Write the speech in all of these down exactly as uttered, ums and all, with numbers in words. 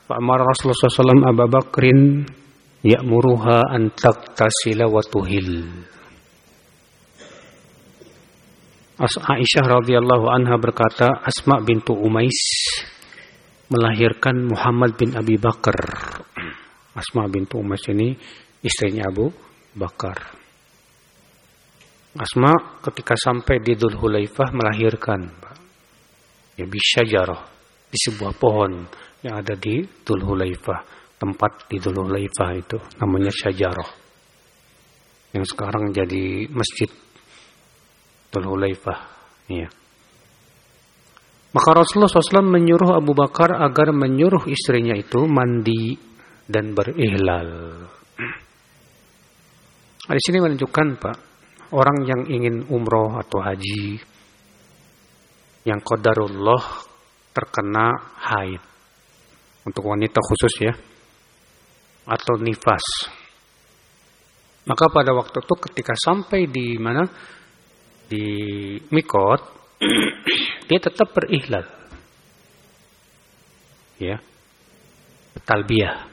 Fa'amara Rasulullah sallallahu alaihi wasallam Abu Bakrin ya'muruha an taqtasila wa tuhil. Aisyah radhiyallahu anha berkata, Asma bintu Umais melahirkan Muhammad bin Abi Bakar. Asma bintu Umais ini istrinya Abu Bakar. Asma ketika sampai di Dzul Hulaifah melahirkan ya bisyajarah, di sebuah pohon yang ada di Dzul Hulaifah. Tempat di Dzul Hulaifah itu namanya syajarah, yang sekarang jadi masjid Dzul Hulaifah. Ya. Maka Rasulullah shallallahu alaihi wasallam menyuruh Abu Bakar agar menyuruh istrinya itu mandi dan berihlal. Nah, di sini menunjukkan Pak, orang yang ingin umroh atau haji yang qadarullah terkena haid, untuk wanita khusus ya, atau nifas, maka pada waktu itu ketika sampai di mana, di mikot, dia tetap berihlal, ya, talbiyah.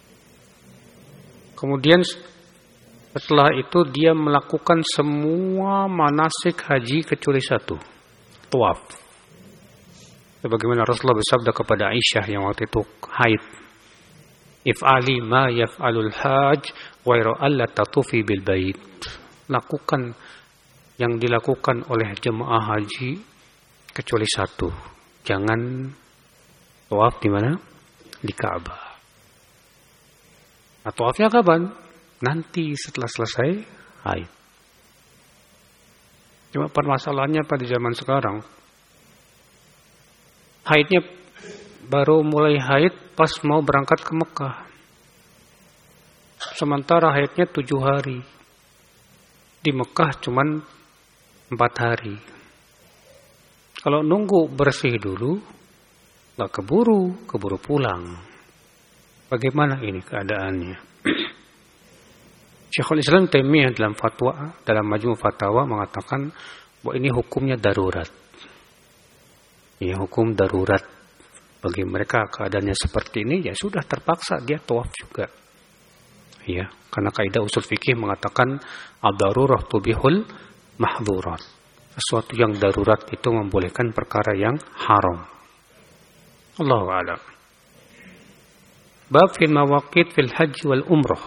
Kemudian setelah itu dia melakukan semua manasik haji kecuali satu, tawaf. Sebagaimana Rasulullah bersabda kepada Aisyah yang waktu itu haid, if'ali ma yaf'alul hajj wa alla tatufi bil bait. Lakukan yang dilakukan oleh jemaah haji kecuali satu, jangan tawaf di mana? Di Ka'bah. Nah, tawafnya kapan? Nanti setelah selesai haid. Cuma permasalahannya pada zaman sekarang, haidnya baru mulai haid pas mau berangkat ke Mekah. Sementara haidnya tujuh hari. Di Mekah cuman empat hari. Kalau nunggu bersih dulu, gak keburu, keburu pulang. Bagaimana ini keadaannya? Syekhul Islam Taimiyah dalam fatwa, dalam Majmu' Fatawa mengatakan bahwa ini hukumnya darurat. Ya, hukum darurat. Bagi mereka keadaannya seperti ini, ya sudah terpaksa dia tawaf juga. Ya, karena kaidah usul fikih mengatakan ad-darurah tubihul mahdzurat. Sesuatu yang darurat itu membolehkan perkara yang haram. Allahu a'lam. Bab fil mawaqit fil haji wal umrah.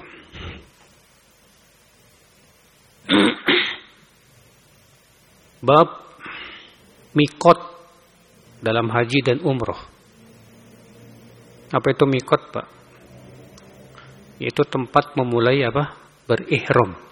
Bab mikot dalam haji dan umrah. Apa itu mikot, Pak? Yaitu tempat memulai apa? Berihram.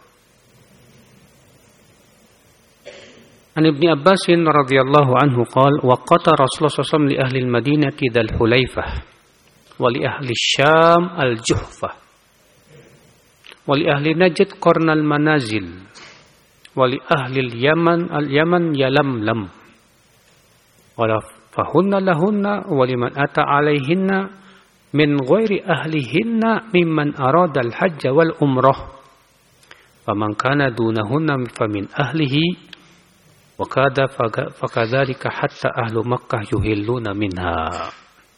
An Ibnu Abbas radhiyallahu anhu qala waqata Rasulullah sallallahu alaihi wasallam li ahli al-Madinah Dzul Hulaifah wa li ahli Syam al-Juhfah wa li ahli Najd qarna al-manazil wa li ahli al-Yaman al-Yaman yalamlam wa fahunna lahunna wa liman ata alaihinna min ghairi ahlihinna mimman arada al-hajj wal umrah faman kana dunahunna famin ahlihi wa kada fakadzalika hatta ahlu Makkah yuhilluna minha.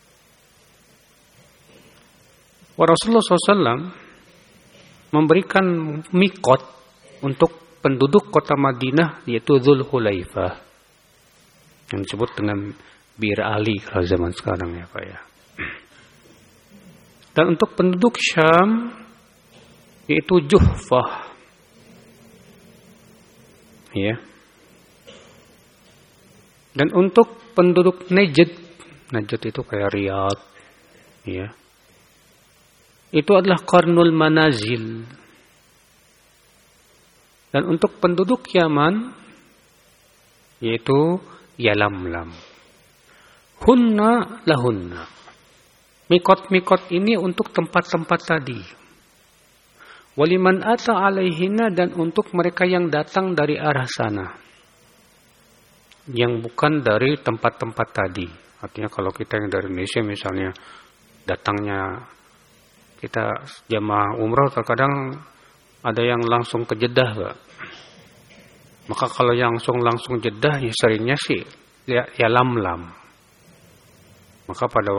Wa Rasulullah shallallahu alaihi wasallam memberikan mikot untuk penduduk kota Madinah, yaitu Dzul Hulaifah, yang disebut dengan Bir Ali kalau zaman sekarang ya Pak ya. Dan untuk penduduk Syam yaitu Juhfah. Ya. Dan untuk penduduk Najd, Najd itu kayak Riyadh, ya. Itu adalah Qarnul Manazil. Dan untuk penduduk Yaman yaitu Yalamlam. Hunna lahunna. Mikot-mikot ini untuk tempat-tempat tadi. Waliman ata alaihinna, dan untuk mereka yang datang dari arah sana, yang bukan dari tempat-tempat tadi. Artinya kalau kita yang dari Indonesia misalnya datangnya kita jamaah umrah, terkadang ada yang langsung ke Jeddah, Pak. Maka kalau yang langsung langsung Jeddah ya seringnya sih ya, ya lam-lam. Maka pada